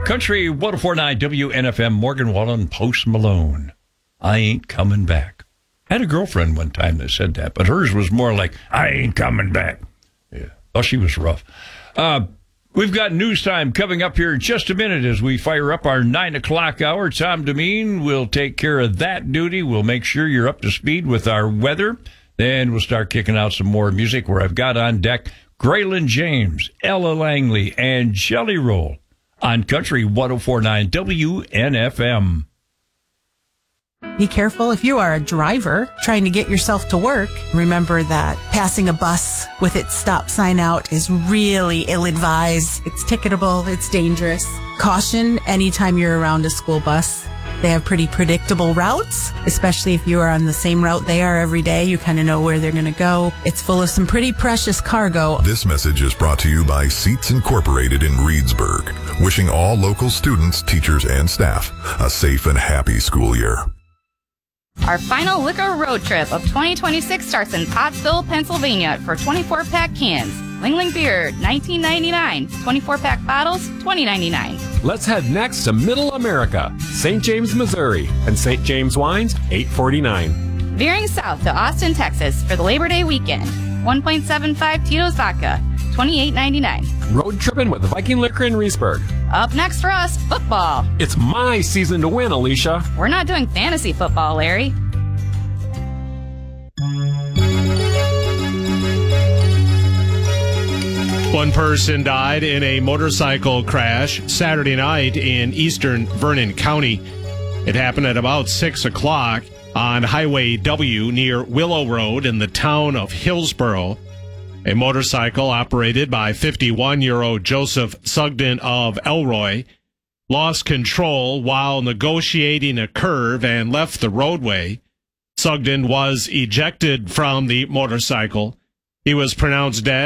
Country 104.9 WNFM, Morgan Wallen, Post Malone. I ain't coming back. I had a girlfriend one time that said that, but hers was more like, I ain't coming back. Yeah. Oh, she was rough. We've got news time coming up here in just a minute as we fire up our 9 o'clock hour. Tom Demeen will take care of that duty. We'll make sure you're up to speed with our weather. Then we'll start kicking out some more music where I've got on deck Graylin James, Ella Langley, and Jelly Roll on Country 104.9 WNFM. Be careful if you are a driver trying to get yourself to work. Remember that passing a bus with its stop sign out is really ill-advised. It's ticketable. It's dangerous. Caution anytime you're around a school bus. They have pretty predictable routes, especially if you are on the same route they are every day. You kind of know where they're going to go. It's full of some pretty precious cargo. This message is brought to you by Seats Incorporated in Reedsburg, wishing all local students, teachers, and staff a safe and happy school year. Our final liquor road trip of 2026 starts in Pottsville, Pennsylvania for 24-pack cans. Ling Ling Beer, $19.99. 24-pack bottles, $20.99. Let's head next to Middle America, St. James, Missouri, and St. James Wines, $8.49. Veering south to Austin, Texas for the Labor Day weekend. 1.75 Tito's Vodka, $28.99. Road tripping with Viking Liquor in Reedsburg. Up next for us, football. It's my season to win, Alicia. We're not doing fantasy football, Larry. One person died in a motorcycle crash Saturday night in eastern Vernon County. It happened at about 6 o'clock on Highway W near Willow Road in the town of Hillsboro. A motorcycle operated by 51-year-old Joseph Sugden of Elroy lost control while negotiating a curve and left the roadway. Sugden was ejected from the motorcycle. He was pronounced dead